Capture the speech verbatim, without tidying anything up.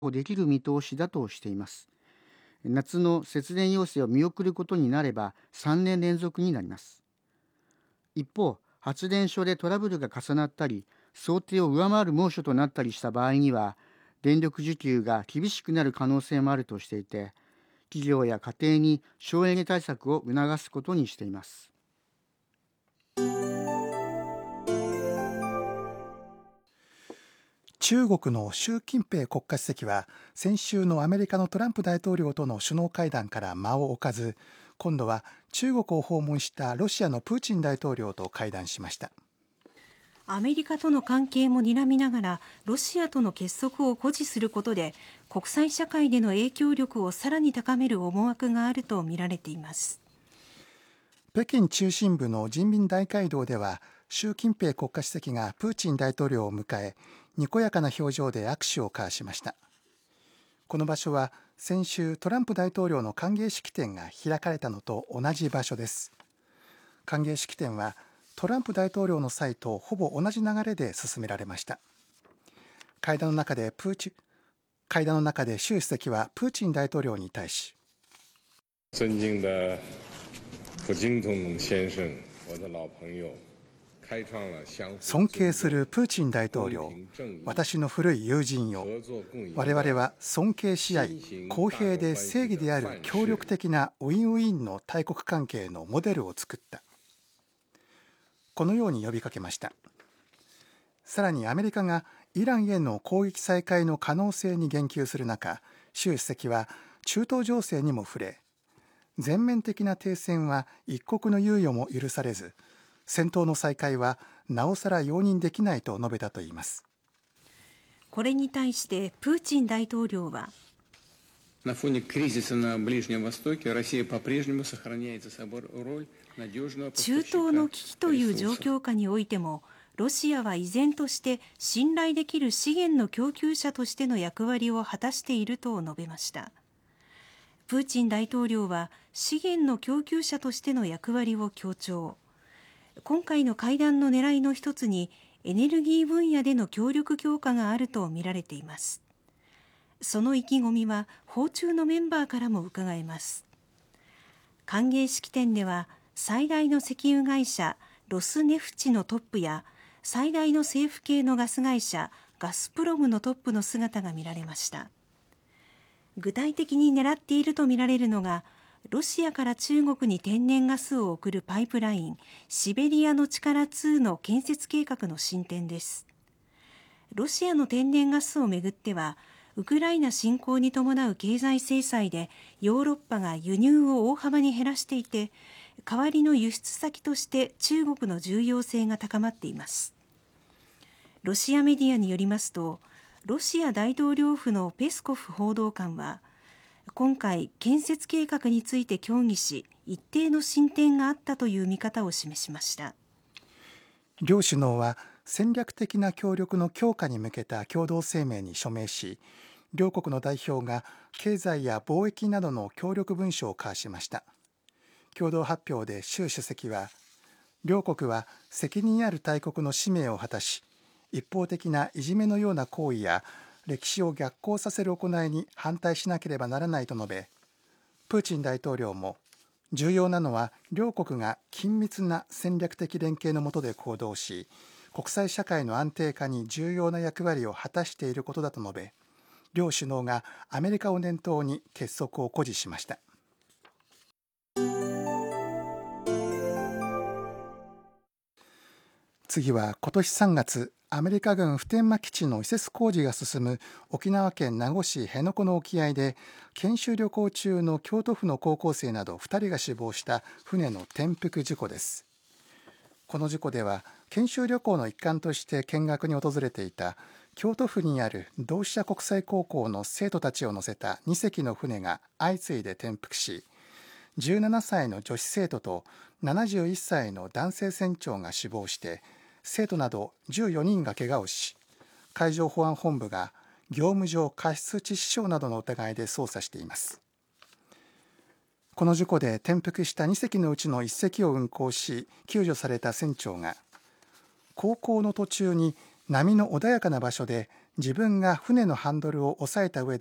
できる見通しだとしています。夏の節電要請を見送ることになればさんねん連続になります。一方、発電所でトラブルが重なったり、想定を上回る猛暑となったりした場合には、電力需給が厳しくなる可能性もあるとしていて、企業や家庭に省エネ対策を促すことにしています。 中国の習近平国家主席は先週のアメリカのトランプ大統領との首脳会談から間を置かず、今度は中国を訪問したロシアのプーチン大統領と会談しました。 アメリカとの関係も睨みながらロシアとの結束を誇示することで国際社会での影響力をさらに高める思惑があるとみられています。 北京中心部の人民大会堂では習近平国家主席がプーチン大統領を迎え、にこやかな表情で握手を交わしました。この場所は先週トランプ大統領の歓迎式典が開かれたのと同じ場所です。歓迎式典はトランプ大統領の際とほぼ同じ流れで進められました。会談の中でプーチ会談の中で習主席はプーチン大統領に対し、 尊敬的普京总統先生、我的老朋友、 尊敬するプーチン大統領、私の古い友人よ。我々は尊敬し合い、公平で正義である協力的なウィンウィンの大国関係のモデルを作った。このように呼びかけました。さらにアメリカがイランへの攻撃再開の可能性に言及する中、習主席は中東情勢にも触れ、全面的な停戦は一国の猶予も許されず、戦闘の再開はなおさら容認できないと述べたといいます。 これに対してプーチン大統領は、 На фоне кризиса на Ближнем Востоке Россия по-прежнему сохраняет за собой роль надежного поставщика. 中東の危機という状況下においても、ロシアは依然として信頼できる資源の供給者としての役割を果たしていると述べました。プーチン大統領は資源の供給者としての役割を強調。今回の会談の狙いの一つにエネルギー分野での協力強化があると見られています。その意気込みは訪中のメンバーからも伺えます。歓迎式典では最大の石油会社ロスネフチのトップや最大の政府系のガス会社ガスプロムのトップの姿が見られました。具体的に狙っていると見られるのが、ロシアから中国に天然ガスを送るパイプラインシベリアの力にの建設計画の進展です。ロシアの天然ガスをめぐっては、ウクライナ侵攻に伴う経済制裁でヨーロッパが輸入を大幅に減らしていて、代わりの輸出先として中国の重要性が高まっています。ロシアメディアによりますと、ロシア大統領府のペスコフ報道官は、今回建設計画について協議し、一定の進展があったという見方を示しました。 両首脳は戦略的な協力の強化に向けた共同声明に署名し、両国の代表が経済や貿易などの協力文書を交わしました。共同発表で習主席は、両国は責任ある大国の使命を果たし、一方的ないじめのような行為や歴史を逆行させる行いに反対しなければならないと述べ、プーチン大統領も重要なのは両国が緊密な戦略的連携の下で行動し、国際社会の安定化に重要な役割を果たしていることだと述べ、両首脳がアメリカを念頭に結束を誇示しました。次は今年さんがつ、アメリカ軍普天間基地の移設工事が進む沖縄県名護市辺野古の沖合で、研修旅行中の京都府の高校生などふたりが死亡した船の転覆事故です。この事故では、研修旅行の一環として見学に訪れていた京都府にある同志社国際高校の生徒たちを乗せたにせきの船が相次いで転覆し、じゅうななさいの女子生徒とななじゅういっさいの男性船長が死亡して、生徒などじゅうよにんが怪我をし、海上保安本部が業務上過失致死傷などの疑いで捜査しています。この事故で転覆したにせきのうちのいっせきを運航し、救助された船長が、航行の途中に波の穏やかな場所で自分が船のハンドルを押さえた上で